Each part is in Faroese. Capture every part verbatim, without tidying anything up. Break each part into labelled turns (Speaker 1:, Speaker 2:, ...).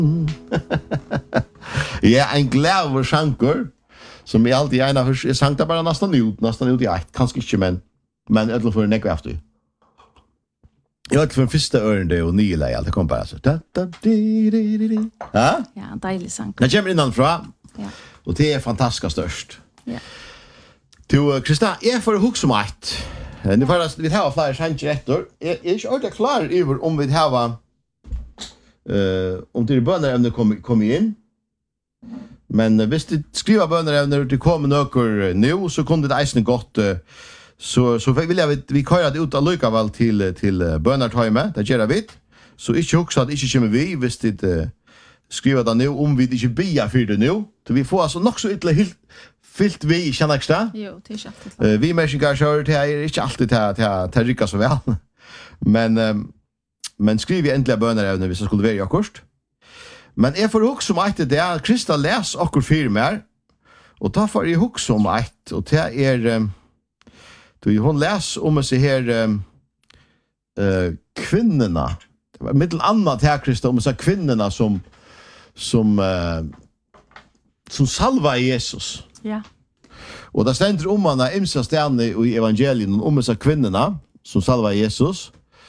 Speaker 1: Ja, en glæver sjanker, som jeg alltid gjerne har jeg sang det bare nesten ut, nesten ut i ett, kanskje ikke, men, men ødelen for en nekve efter. Jeg vet ikke for den første øren det og nye leie, det kom bare så. Da, da, di, di, di, di. Ja?
Speaker 2: Ja, en deilig sang.
Speaker 1: Det kommer innanfra,
Speaker 2: Ja.
Speaker 1: og det er fantastisk størst.
Speaker 2: Ja.
Speaker 1: Du, Krista, jeg får huske om ett. Nu får vi ha flere sanger etter. Jeg er ikke ordentlig klar over om vi har uh, om det er bønnerevner kommer kom inn. Men uh, hvis de skriver bønnerevner til kommer noe nå, så kunne det eisende godt uh, så, så vil jeg vi, vi kører det ut allikevel til, til uh, bønnertøyme, det gjør vi. Så ikke huske at det ikke kommer vi hvis de uh, skriver det nå, om vi ikke bier for det nå. Så vi får altså nok så ytterlig helt fyllt vi, kjenner ikke det?
Speaker 2: Jo, det er ikke alltid.
Speaker 1: Uh, vi mennesker kjører til er ikke alltid til, til, til rykke så vel. Men, um, men skriv vi endelig bønnerevner hvis det skulle være akkurat. Men jeg får huske om et det er Krista les akkurat fire mer. Og da får jeg huske om et, og det er um, du, hun les om å se her um, uh, kvinnerne. Det var mitt annet til Krista om å se kvinnerne som som, uh, som salva Jesus.
Speaker 2: Ja.
Speaker 1: Og det stender om han er imsa stjerne i evangelien om disse kvinnerna som salva Jesus.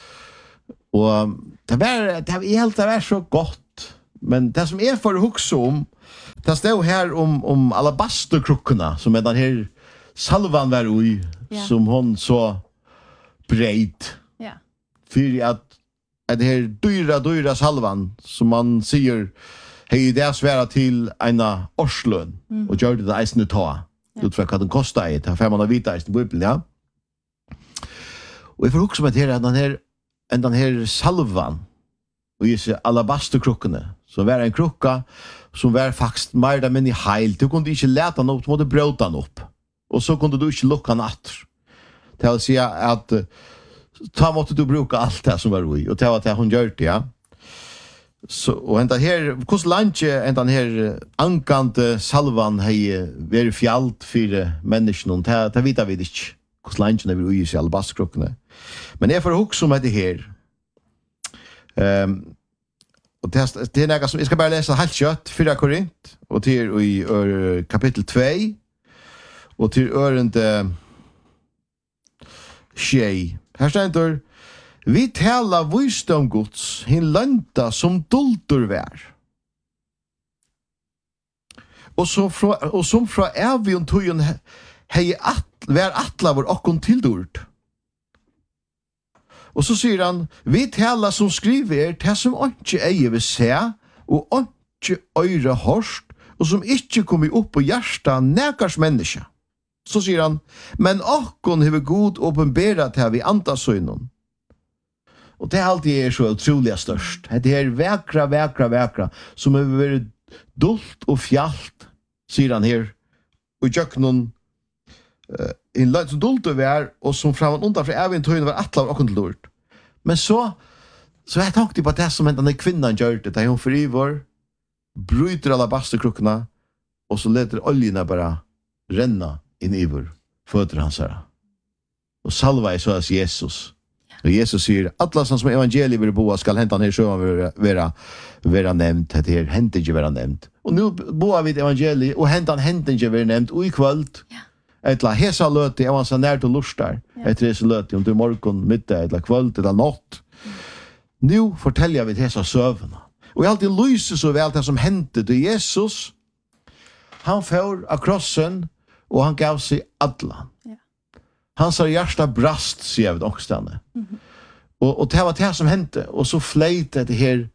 Speaker 1: Og det var, det var helt det var så godt. Men det som jeg får huske om, det står her om, om alabasterkrukkene, som er den her salvan var ui,
Speaker 2: Ja.
Speaker 1: som hon så breit.
Speaker 2: Ja.
Speaker 1: For at, at det her dyra, dyra salvan, som man sier, hei det sværa til ena årsløn, mm. og gjør det det eisende ta. Ja. Utfra hva den kostar i, det er man har vita eisende i Bibelen, ja. Og jeg får huske med det her, den her, den her salvan, og disse alabasterkrukkene, som var en krukka, som var faktisk mer da men i heil. Du kunne ikke lete den opp, du måtte brøta den opp. Og så kunne du ikke lukka den atter. Det vil si at da måtte du bruka alt det som var ui, og det var det hun gjør det, ja. Så och ända här hur länge ända här ankante salvan hej ver fjalt för människan och ta vita vi inte hur länge när vi är i albaskrockne. Men jag får huxa om det här. Ehm och det det är något som jag ska bara läsa helt kött fyra Korint och till i kapitel två och till örende tjej. Här står vi talar visdom Guds, hin lönta som dultur vär. Och så fra, och som fra evion tujon hei at, vär atla vår okkon tildurt. Och så säger han, vi talar som skriver det som ikke eier vi se, og ikke øyre hørst, og som ikke kommer upp på hjärsta nekars menneske. Så säger han, men okkon hever god åpenbæra til vi antasøynon. Og det er alltid er så utrolig størst. Det er väkra, väkra, väkra, som har vært dult og fjalt, sier han her. Og gjør noen uh, en løgn som dult og vær, og som framan undan fra evig tøyne var atla og til lort. Men så, så jeg tenkte på det som denne kvinnan gjør det, da hun frivar, bryter alla bastekrukkene, og så leter oljene bare renna inn i vår føtter hans her. Og salva i så as Jesus. Og Jesus sier, alla som evangeliet vil boa skal henta han her sjøen vera, vera, vera nevnt, det her hent ikke vera nevnt. Og nu boa vi evangeliet, og henta han hent ikke vera nevnt, og i kvöld, ja. Etla hesa løti, jeg var så nært og lustar, ja. Etter hesa løti, om det er morgon, middag, etla kvöld, etla natt. Mm. Nu forteller vi hesa søvna. Og jeg alltid lyser så vel det som hendte til Jesus. Han får av krossen, og han gav seg alla. Ja. Hans hjärsta brast, sier vi åkstane. Mm -hmm. Og, og det var det som hendte. Og så fleit det her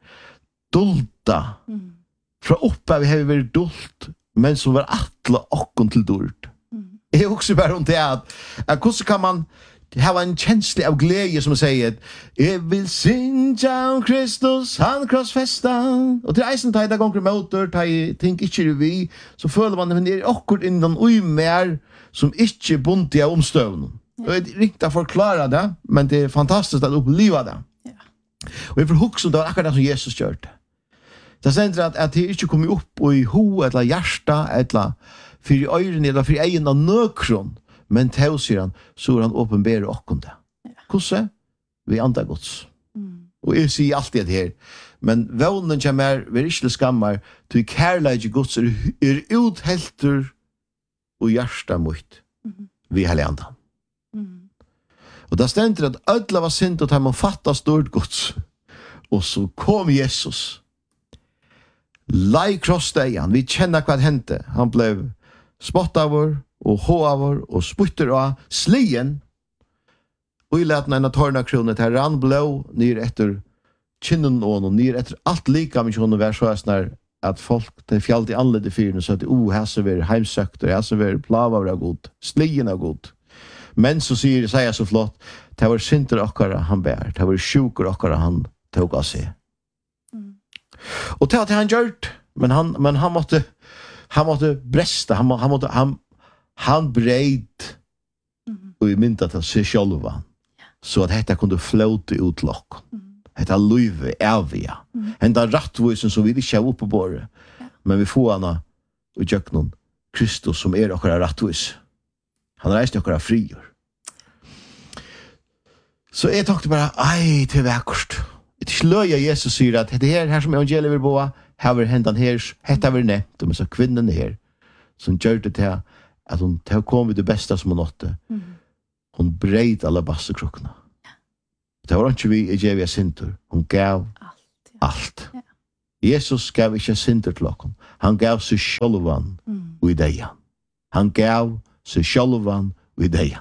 Speaker 1: dulta. Mm. Fra oppe vi har vært dult, men som var atle okkon til dult. Mm. Jeg er også bare om det at, at hvordan kan man ha en kjenslig av glede som sier jeg vil synge om Kristus, han krossfesta. Og til eisen tar jeg det ganger motor, tar jeg ting ikke vi, så føler man at det er akkurat innan ui mer som ikke bunter av omstøvnen. Ja. Jeg riktig å forklare det, men det er fantastisk å oppleve det. Ja. Og jeg får huske om det var akkurat det som Jesus gjør det. Det sender at, at jeg ikke kommer opp i ho, eller hjärsta, eller for i øyrene, eller for i egen av nøkron, men til, sier han, så er han åpenbærer okkon det. Ja. Hvordan? Vi andre gods. Mm. Og jeg sier alltid det her. Men vånen kommer, vi er ikke til skammer, til kærleik Guds er, er uthelter og hjärsta mot. Mm. Vi har andan. Mm. Og da stender at ødla var sint og de må fatta stort Guds. Og så kom Jesus. Lai krossdejan, vi kjenner hva det hendte. Han blev spott av vår, og hå av vår, og sputter av slien. Og i leten en av tårna kronet her, han blå nir etter kinnen og noen, nir etter alt lika mye hun var så snar at folk, det fjallt i anledde fyren, så at o, her så var heimsøkt, og her så var plava var god, slien av god. Men så sier, sier jeg så flott, det var sinter okkara han bær, det var sjuker okkara han tog av seg. Mm. Og det hadde han gjort, men han, men han måtte, han måtte bresta, han, han måtte, han, han breid, mm. og i mynda til seg sjálva, ja. Så at dette kunne flåte ut lokk. Mm. Dette løyve, evige. Mm. Henda rattvisen som vi ikke har oppe på båret, ja. Men vi får hana og gjør noen Kristus som er okkara rattvis. Han reiste okkara frigjør. Så jeg tenkte bare, ei, til vekkert. Det er løye Jesus sier at det her, her som evangeliet vil bo, her var hendan her, hette var nevnt, og så kvinnen her, som gjør det til at hun til å komme det beste som hun åtte. Mm. Hun breid alle bassekrokkene. Ja. Det var ikke vi i Jevia Sinter. Hun gav alt. Ja. Alt. Ja. Jesus gav ikke Sinter til dere. Han gav seg sjølvan mm. og i deg. Han gav seg sjølvan og i deg.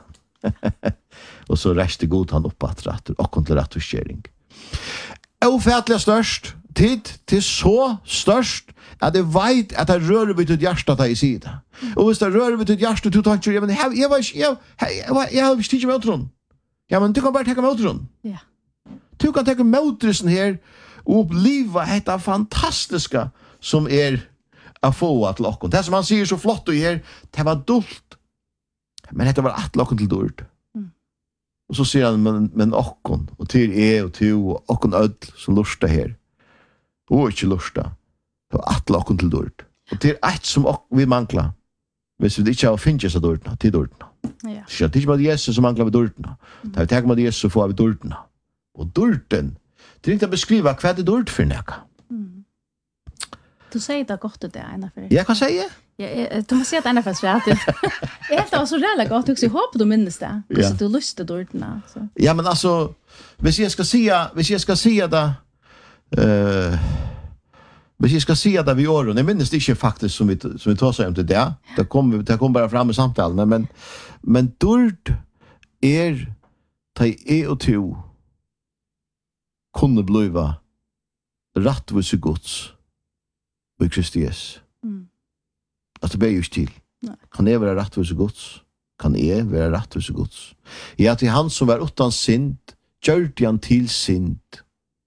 Speaker 1: Og så reiste god han opp at rett, og kom til rett og skjering. Ofattelig størst, tid til så størst, at jeg vet at jeg rører ved til hjertet at jeg sier det. Og hvis jeg rører ved til hjertet, du tenker, ja, men jeg, jeg, var ikke, jeg, jeg, jeg, jeg har ikke med utron. Ja, men du kan bare tenke med utron. Ja. Du kan tenke med utrosen her, og oppleve dette fantastiske som er å få at lokken. Det som han sier så flott og her, det var dult. Men dette var at lokken til dård. Mm. Og så sier han, men, men okken, og til er og til, og okken ødel som lusta her. Og ikke lusta. Det var at lokken til dård. Og til et som vi mangler, hvis vi ikke har finnet seg dårdene, til dårdene. Ja. Så det er ikke bare Jesus som mangler ved dårdene. Mm. Det er ikke bare Jesus som får ved dårdene. Og dården, det er ikke å beskrive hva er det dård for noe.
Speaker 2: Mm. Du sier det godt ut det, Einar.
Speaker 1: Jeg kan si det.
Speaker 2: Ja, jeg, du må si at Einar for svært. Jeg helt det var så reelle godt, jeg håper du minnes det. Hvis ja. Du lyste dårdene. Så.
Speaker 1: Ja, men altså, hvis jeg skal si, hvis jeg skal si det, uh, hvis jeg skal si det vi gjør, og jeg minnes det ikke faktisk som vi, som vi tar seg om til det, det kommer kom bare frem i samtalen, men, men dård er, ta i og to, kunne bliva rattvis i Guds og i Kristi Jesus. Mm. At det ber jo ikke til. Nei. Kan jeg være rattvis i Guds? Kan jeg være rattvis i Guds? Ja, til han som var utan synd, gjør det han til synd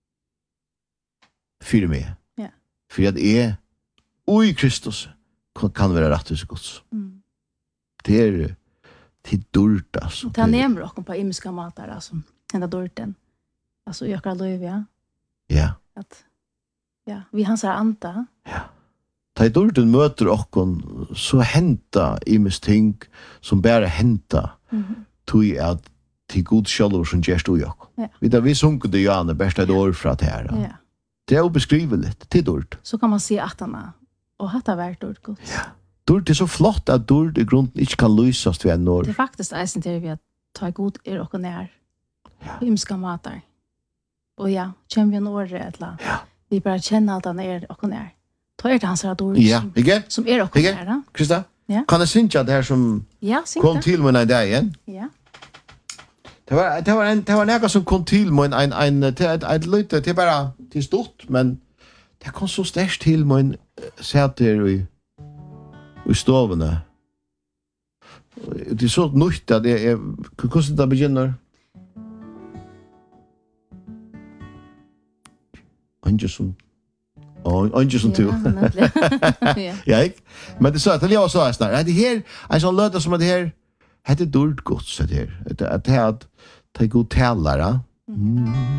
Speaker 1: for meg. Ja. For at jeg og i Kristus kan, kan være rattvis i Guds. Mm. Det er til dård, altså.
Speaker 2: Det er nemlig også på imiska matar, altså. Den er dården. Alltså jag kan lova ja.
Speaker 1: Ja.
Speaker 2: Att ja, vi hans är anta.
Speaker 1: Ja. Ta i dården möter och så hända i mis ting som bara hända. Mhm. Tui att till god själv som gest och jag. Ja. Vi där vi sjunker det ju an bästa ett år för att här. Ja. Det är obeskriveligt till dård.
Speaker 2: Så kan man se att han och hatta värt dård gott.
Speaker 1: Ja. Dård är så flott att dård i grunden inte kan lösas till en år.
Speaker 2: Det är faktiskt eisen till vi att ta god er och när. Ja. Himska matar. Och ja, känner vi en år eller ja. Vi bara känner att han är och när. Ta er till hans ord
Speaker 1: ja.
Speaker 2: som,
Speaker 1: Ikke?
Speaker 2: som är och när då.
Speaker 1: Krista?
Speaker 2: Ja.
Speaker 1: Kan jag synka det här som
Speaker 2: ja,
Speaker 1: kom till mig en dag igen?
Speaker 2: Ja.
Speaker 1: Det var det var en det var något som kom till mig en en en ett ett lite till bara till stort men det kom så starkt till mig en sätt där i i stovene. Det är så nytt att det är hur det begynner. Angelson. Oh, Angelson too. Ja. Ja, ikke? Men det så att det var så här. Det här är så löda som det här heter dård gott så det här. Att det att ta god talare. Mm.